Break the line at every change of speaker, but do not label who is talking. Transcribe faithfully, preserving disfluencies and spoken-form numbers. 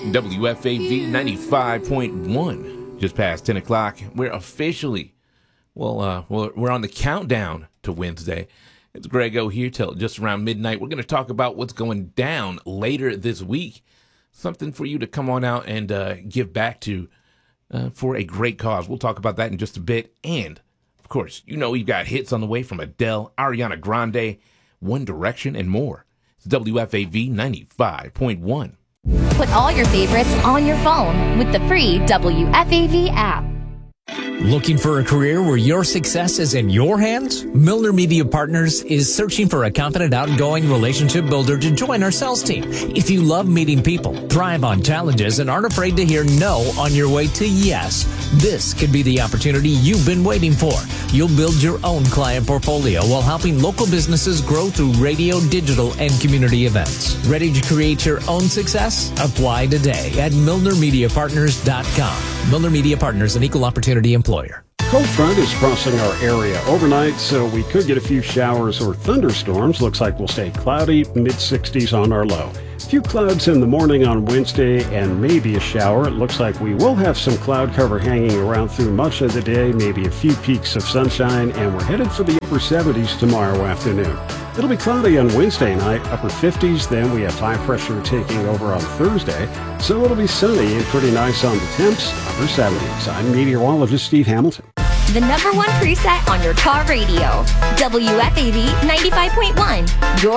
W F A V ninety-five point one. Just past ten o'clock. We're officially, well, uh, we're, we're on the countdown to Wednesday. It's Greg O here till just around midnight. We're going to talk about what's going down later this week. Something for you to come on out and uh, give back to uh, for a great cause. We'll talk about that in just a bit. And, of course, you know we've got hits on the way from Adele, Ariana Grande, One Direction, and more. It's W F A V ninety-five point one.
Put all your favorites on your phone with the free W F A V app.
Looking for a career where your success is in your hands? Milner Media Partners is searching for a confident, outgoing relationship builder to join our sales team. If you love meeting people, thrive on challenges, and aren't afraid to hear no on your way to yes, this could be the opportunity you've been waiting for. You'll build your own client portfolio while helping local businesses grow through radio, digital, and community events. Ready to create your own success? Apply today at milner media partners dot com. Milner Media Partners, an equal opportunity employer.
Cold front is crossing our area overnight, so we could get a few showers or thunderstorms. Looks like we'll stay cloudy, mid sixties on our low. A few clouds in the morning on Wednesday and maybe a shower. It looks like we will have some cloud cover hanging around through much of the day, maybe a few peaks of sunshine, and we're headed for the upper seventies tomorrow afternoon. It'll be cloudy on Wednesday night, upper fifties. Then we have high pressure taking over on Thursday, so it'll be sunny and pretty nice on the temps, upper seventies. I'm meteorologist Steve Hamilton.
The number one preset on your car radio. W F A V ninety-five point one. Your